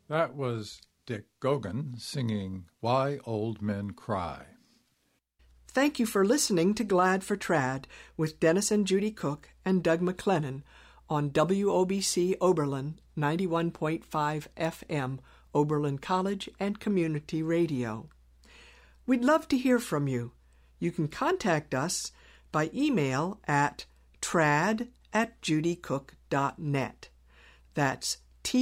That was Dick Gogan singing Why Old Men Cry. Thank you for listening to Glad for Trad with Dennis and Judy Cook and Doug McLennan on WOBC Oberlin 91.5 FM, Oberlin College and Community Radio. We'd love to hear from you. You can contact us by email at trad@judycook.net. That's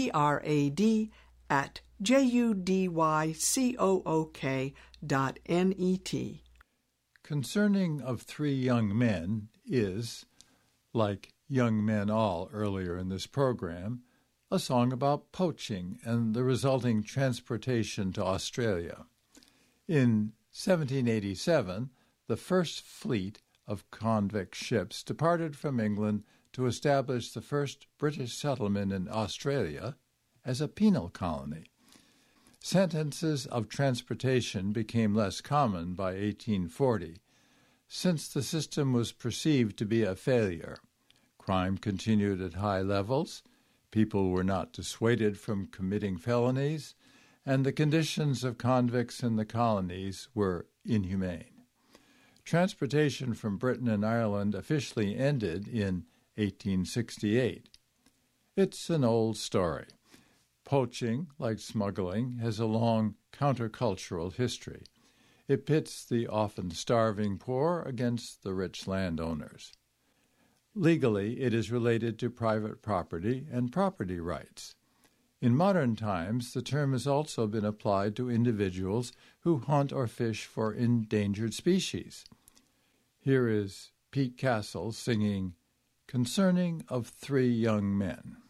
trad@judycook.net. Concerning of Three Young Men is, like Young Men All earlier in this program, a song about poaching and the resulting transportation to Australia. In 1787, the first fleet of convict ships departed from England to establish the first British settlement in Australia as a penal colony. Sentences of transportation became less common by 1840, since the system was perceived to be a failure. Crime continued at high levels, people were not dissuaded from committing felonies, and the conditions of convicts in the colonies were inhumane. Transportation from Britain and Ireland officially ended in 1868. It's an old story. Poaching, like smuggling, has a long countercultural history. It pits the often starving poor against the rich landowners. Legally, it is related to private property and property rights. In modern times, the term has also been applied to individuals who hunt or fish for endangered species. Here is Pete Castle singing Concerning of Three Young Men.